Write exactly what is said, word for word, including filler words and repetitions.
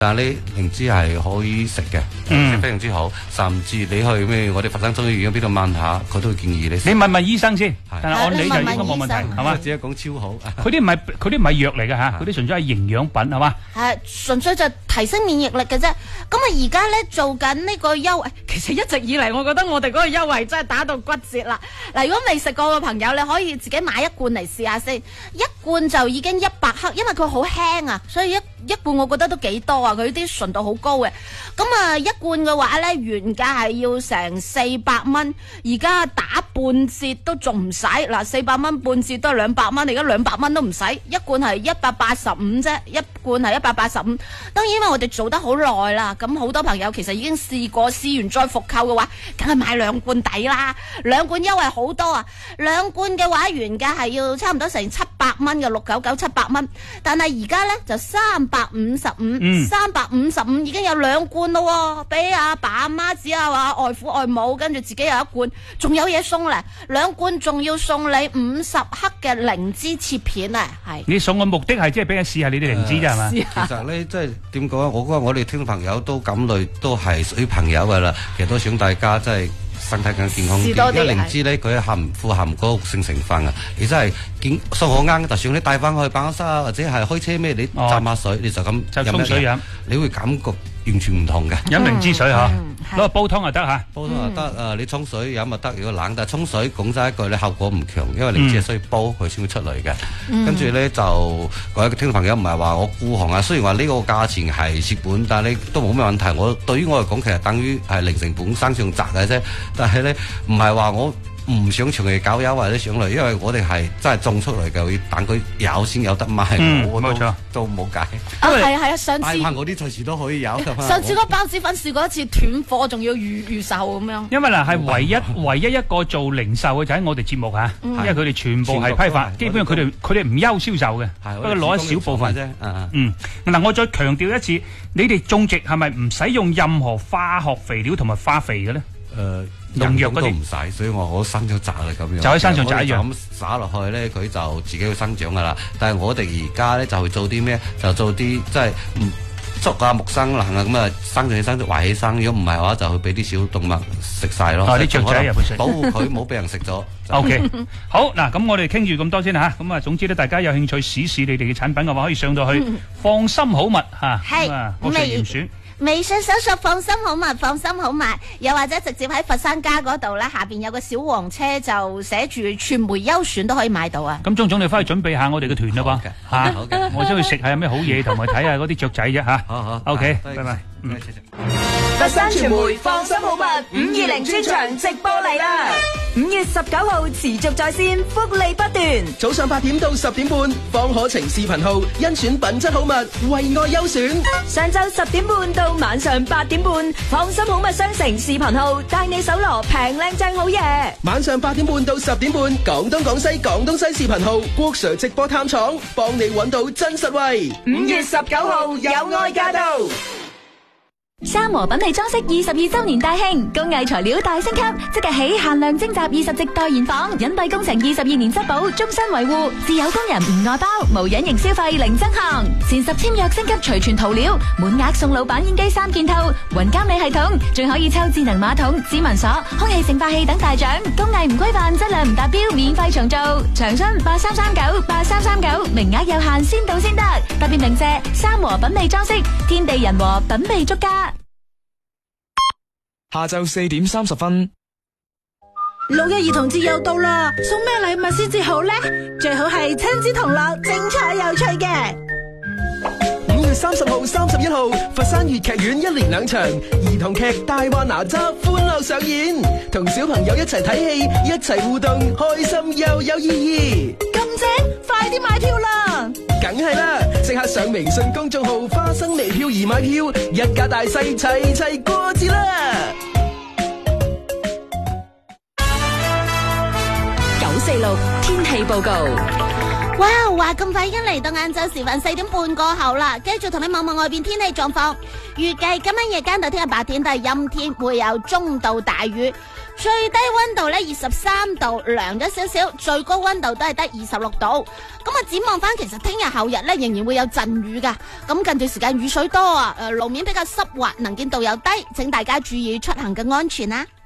但係你靈芝係可以食嘅，嗯，非常之好。甚至你去咩，我哋佛山中醫院邊度問下，佢都會建議你。你問問醫生先，但係按理就應該冇問題，係嘛？ 只係講超好。 佢啲唔係佢啲唔係藥嚟嘅嚇，佢啲純粹係營養品係嘛？ 係純粹就提升免疫力嘅啫。咁啊而家咧做緊呢個優惠，其實一直以嚟我覺得我哋嗰個優惠真係打到骨折啦。嗱，如果未食過嘅朋友，你可以自己買一罐嚟試下先，一罐就已經一百克，因為佢好輕啊，所以一一罐我覺得都幾多啊，佢啲純度好高嘅。咁啊一罐嘅話咧，原價係要成四百蚊，而家打半折都仲唔使。嗱，四百蚊半折都係兩百蚊，而家兩百蚊都唔使，一罐係一百八十五啫，一罐係一百八十五。當然因為我哋做得好耐啦，咁好多朋友其實已經試過，試完再復購嘅話，梗係買兩罐抵啦。兩罐優惠好多啊，兩罐嘅話原價係要差唔多成七百蚊嘅，六九九七百蚊，但係而家咧就三百五十五，三百五十五已經有兩罐咯，俾阿爸阿媽子啊話外父外母，跟住自己有一罐，仲有嘢送咧，兩罐仲要送你五十克嘅靈芝切片啊，係。 你送嘅目的係即係俾人試下你啲靈芝啫係嘛？ 其實咧，即係點講啊？我覺得我哋聽眾朋友都咁類都係屬於朋友噶啦，其實都想大家即係身體更健康啲。因為靈芝咧，佢含富含嗰個活性成分啊，你真係健送好啱。就算你帶翻去辦公室啊，或者係開車咩，你浸下水，你就咁就沖水飲， 你會感覺完全唔同嘅。 飲靈芝水嚇，攞個煲湯就得嚇， 煲湯就得。誒，你沖水飲就得。如果冷，但係沖水講真一句咧，效果唔強，因為靈芝係需要煲佢先會出嚟嘅。跟住咧就各位聽眾朋友唔係話我孤寒啊，雖然話呢個價錢係蝕本，但係你都冇咩問題。我對於我嚟講，其實等於係零成本生上賺嘅啫。但係咧唔係話我唔想長期搞優惠啲上嚟，因為我哋係真係種出嚟嘅，要等佢有先有得賣。 嗯， 我冇錯， 都冇計。 啊，係啊係啊，上次大我啲隨時都可以有。 上次嗰包子粉試過一次斷貨，仲要預預售咁樣。 因為嗱係唯一唯一一個做零售嘅就喺我哋節目嚇，因為佢哋全部係批發，基本上佢哋佢哋唔憂銷售嘅，不過攞一小部分啫。嗯，嗱我再強調一次，你哋種植係咪唔使用任何化學肥料同埋化肥嘅咧？ 誒。 農藥嗰啲唔使，所以我我生咗摘啦咁樣， 就喺山上摘一樣咁撒落去咧，佢就自己會生長噶啦。但係我哋而家咧就去做啲咩？就做啲即係竹啊、木生蘭啊咁啊，生咗起生，壞起生。如果唔係嘅話，就去俾啲小動物食晒咯。 啊，啲雀仔入去食， 保護佢冇俾人食咗。 O K， 好嗱，咁我哋傾住咁多先嚇。咁啊，總之咧，大家有興趣試試你哋嘅產品嘅話，可以上到去放心好物嚇。 係， 我食鹽選。 微信搜索放心好物，放心好物，又或者直接喺佛山家嗰度咧，下邊有個小黃車就寫住傳媒優選都可以買到啊！ 咁鍾總你翻去準備下我哋嘅團啦噃嚇， 好嘅， 我想去食下有咩好嘢，同埋睇下嗰啲雀仔啫嚇。 好好 ，OK，拜拜。 嗯。 佛山傳媒放心好物五二零專場直播嚟啦！五月十九號持續在線，福利不斷。 早上八點到十點半，方可晴視頻號甄選品質好物，為愛優選。 上晝十點半到晚上八點半，放心好物商城視頻號帶你搜羅平靚正好嘢。 晚上八點半到十點半，廣東廣西廣東西視頻號郭 Sir 直播探廠，幫你揾到真實惠。 五月十九號有愛駕到。 三和品味裝飾二十二周年大慶，工藝材料大升級，即日起限量徵集二十席代言房，隱蔽工程二十二年質保，終身維護，自有工人唔外包，無隱形消費零增項，前十簽約升級隨傳塗料，滿額送老闆煙機三件套，雲監理系統，仲可以抽智能馬桶、指紋鎖、空氣淨化器等大獎，工藝唔規範，質量唔達標，免費重做，長春八三三九八三三九，名額有限，先到先得，特別鳴謝三和品味裝飾，天地人和，品味足家。 下晝四點三十分， 六一兒童節又到啦，送咩禮物先至好呢？最好係親子同樂，精彩有趣嘅。 五月三十號、三十一號，佛山粵劇院一連兩場兒童劇《大話哪吒》歡樂上演，同小朋友一齊睇戲，一齊互動，開心又有意義。 咁正，快啲買票啦！ 梗係啦，即刻上微信公眾號花生微票而買票，一家大細齊齊過節啦！ 九四六天氣報告。 哇！話咁快已經嚟到晏晝時分四點半過後啦，繼續同你望望外邊天氣狀況。預計今晚夜間到聽日白天都係陰天，會有中到大雨。 最低溫度咧二十三度，涼咗少少，最高溫度都係得二十六度。咁啊，展望翻，其實聽日後日咧仍然會有陣雨噶。咁近段時間雨水多啊，誒路面比較濕滑，能見度又低，請大家注意出行嘅安全啦。